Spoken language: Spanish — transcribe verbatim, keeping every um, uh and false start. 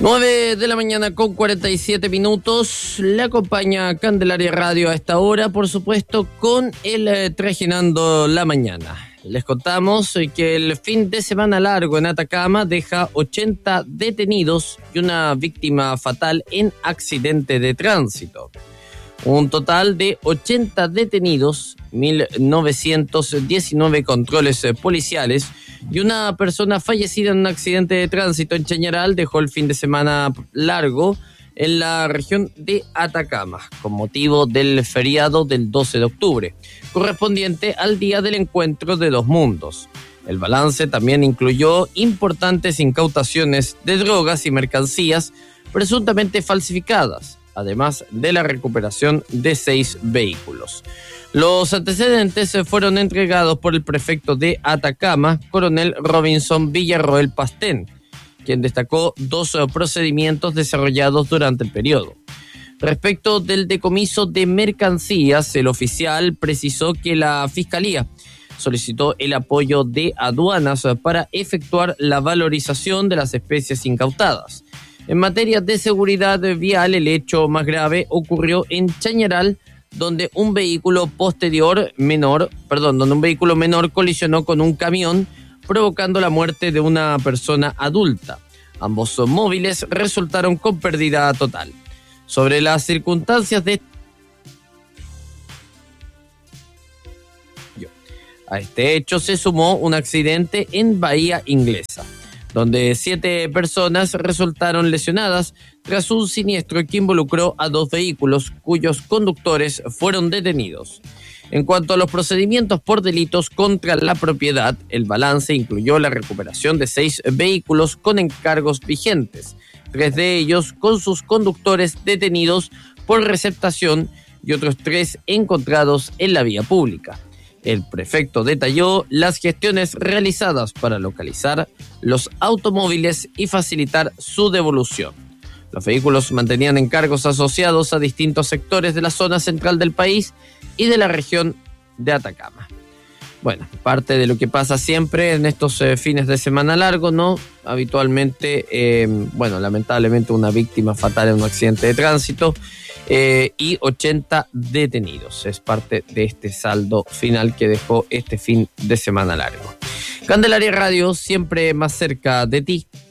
nueve de la mañana con cuarenta y siete minutos. Le acompaña Candelaria Radio a esta hora, por supuesto, con el eh, Trajinando la Mañana. Les contamos que el fin de semana largo en Atacama deja ochenta detenidos y una víctima fatal en accidente de tránsito. Un total de ochenta detenidos, mil novecientos diecinueve controles policiales y una persona fallecida en un accidente de tránsito en Chañaral dejó el fin de semana largo en la región de Atacama, con motivo del feriado del doce de octubre, correspondiente al Día del Encuentro de dos Mundos. El balance también incluyó importantes incautaciones de drogas y mercancías presuntamente falsificadas, además de la recuperación de seis vehículos. Los antecedentes fueron entregados por el prefecto de Atacama, coronel Robinson Villarroel Pastén, quien destacó dos procedimientos desarrollados durante el periodo. Respecto del decomiso de mercancías, el oficial precisó que la Fiscalía solicitó el apoyo de aduanas para efectuar la valorización de las especies incautadas. En materia de seguridad vial, el hecho más grave ocurrió en Chañaral, donde un vehículo posterior menor, perdón, donde un vehículo menor colisionó con un camión, provocando la muerte de una persona adulta. Ambos móviles resultaron con pérdida total. Sobre las circunstancias de a este hecho se sumó un accidente en Bahía Inglesa, donde siete personas resultaron lesionadas tras un siniestro que involucró a dos vehículos cuyos conductores fueron detenidos. En cuanto a los procedimientos por delitos contra la propiedad, el balance incluyó la recuperación de seis vehículos con encargos vigentes, tres de ellos con sus conductores detenidos por receptación y otros tres encontrados en la vía pública. El prefecto detalló las gestiones realizadas para localizar los automóviles y facilitar su devolución. Los vehículos mantenían encargos asociados a distintos sectores de la zona central del país y de la región de Atacama. Bueno, parte de lo que pasa siempre en estos eh, fines de semana largo, ¿no? Habitualmente, eh, bueno, lamentablemente una víctima fatal en un accidente de tránsito eh, y ochenta detenidos. Es parte de este saldo final que dejó este fin de semana largo. Candelaria Radio, siempre más cerca de ti.